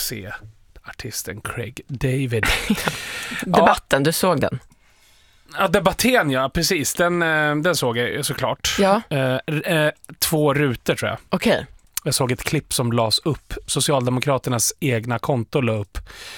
se artisten Craig David. Debatten, du såg den? Ja, debatten, ja, precis. Den såg jag såklart. Ja. 2 rutor tror jag. Okej. Jag såg ett klipp som lades upp. Socialdemokraternas egna konto la upp.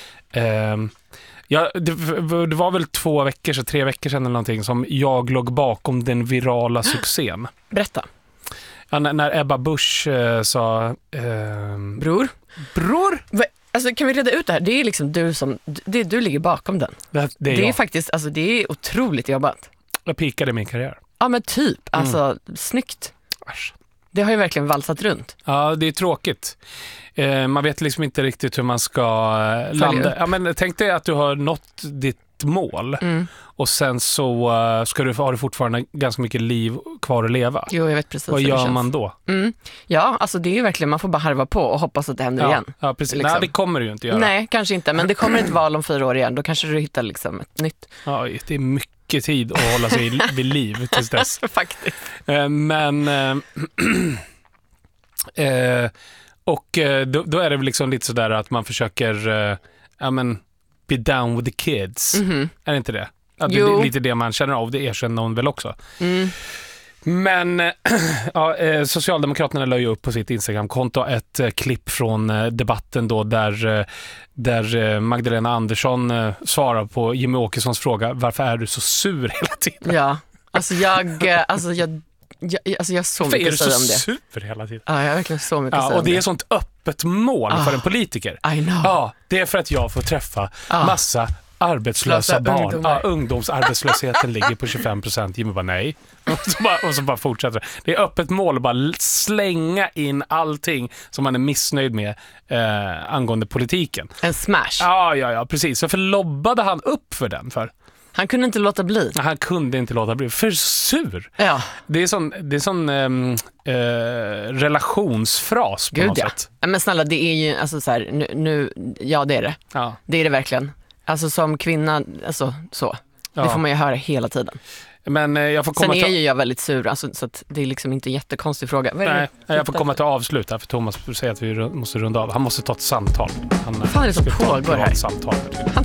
Ja, det var väl 3 veckor sedan eller någonting som jag låg bakom den virala succén. Berätta. Ja, när Ebba Busch sa... Bror? Bror? Alltså, kan vi reda ut det här? Det är liksom du ligger bakom den. Det är faktiskt, alltså det är otroligt jobbat. Jag pikade min karriär. Ja, men typ. Alltså, snyggt. Asch. Det har ju verkligen valsat runt. Ja, det är tråkigt. Man vet liksom inte riktigt hur man ska landa. Ja, men tänk dig att du har nått ditt mål och sen så har du fortfarande ganska mycket liv kvar att leva. Jo, jag vet precis. Vad gör man då? Ja, alltså det är ju verkligen, man får bara harva på och hoppas att det händer igen. Ja, precis. Liksom. Nej, det kommer du ju inte göra. Nej, kanske inte, men det kommer ett val om 4 år igen. Då kanske du hittar liksom ett nytt. Ja, det är mycket tid att hålla sig vid liv tills dess. Faktiskt. Då är det väl liksom lite sådär att man försöker be down with the kids. Är det inte det? Ja, det är lite det man känner av, det erkänner någon väl också. Men Socialdemokraterna la ju upp på sitt Instagram-konto ett klipp från debatten då där Magdalena Andersson svarar på Jimmy Åkessons fråga: varför är du så sur hela tiden? Ja, alltså jag har så mycket att säga om det. Varför är du så sur hela tiden? Ja, jag har verkligen så mycket att säga och om det det. är sånt öppet mål för en politiker. I know. Ja, det är för att jag får träffa massa arbetslösa barn. Ja, ungdomsarbetslösheten ligger på 25%. Jimmy bara nej. Och så bara fortsätter. Det är öppet mål att bara slänga in allting som man är missnöjd med angående politiken. En smash. Ja, precis. Så lobbade han upp för den för. Han kunde inte låta bli. Han kunde inte låta bli. För sur. Ja. Det är sån relationsfras på något sätt. Ja, men snälla, det är ju alltså så här, nu ja, det är det. Ja. Det är det verkligen. Alltså som kvinna, alltså så. Ja. Det får man ju höra hela tiden. Men jag får komma Sen är ju jag väldigt sur, alltså, så att det är liksom inte en jättekonstig fråga. Nej, jag får komma till avslut här, för Thomas säger att vi måste runda av. Han måste ta ett samtal. Vad fan är det som pågår här? Samtal. Han